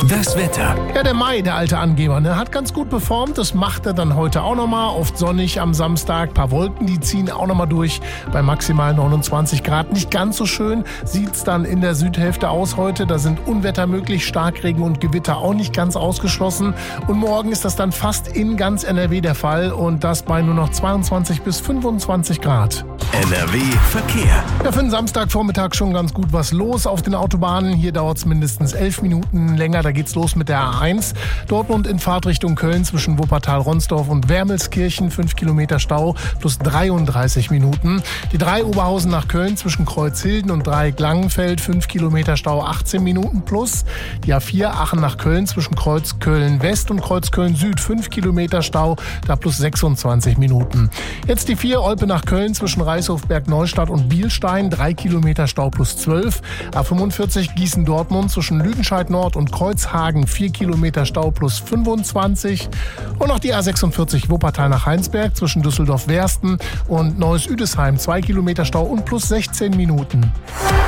Das Wetter. Ja, der Mai, der alte Angeber, hat ganz gut performt. Das macht er dann heute auch nochmal. Oft sonnig am Samstag. Ein paar Wolken, die ziehen auch nochmal durch. Bei maximal 29 Grad. Nicht ganz so schön sieht's dann in der Südhälfte aus heute. Da sind Unwetter möglich, Starkregen und Gewitter auch nicht ganz ausgeschlossen. Und morgen ist das dann fast in ganz NRW der Fall. Und das bei nur noch 22 bis 25 Grad. NRW Verkehr. Ja, für den Samstagvormittag schon ganz gut was los auf den Autobahnen. Hier dauert es mindestens 11 Minuten länger. Da geht's los mit der A1. Dortmund in Fahrtrichtung Köln zwischen Wuppertal-Ronsdorf und Wermelskirchen. 5 Kilometer Stau plus 33 Minuten. Die 3 Oberhausen nach Köln zwischen Kreuzhilden und Dreieck-Langenfeld. 5 Kilometer Stau, 18 Minuten plus. Die A4 Aachen nach Köln zwischen Kreuz Köln-West und Kreuz Köln-Süd. 5 Kilometer Stau, da plus 26 Minuten. Jetzt die 4 Olpe nach Köln zwischen Reißhofberg-Neustadt und Bielstein. 3 Kilometer Stau plus 12. A45 Gießen-Dortmund zwischen Lüdenscheid-Nord und Kreuzhagen. 4 Kilometer Stau plus 25. Und noch die A46 Wuppertal nach Heinsberg zwischen Düsseldorf-Wersten und Neues-Üdesheim. 2 Kilometer Stau und plus 16 Minuten.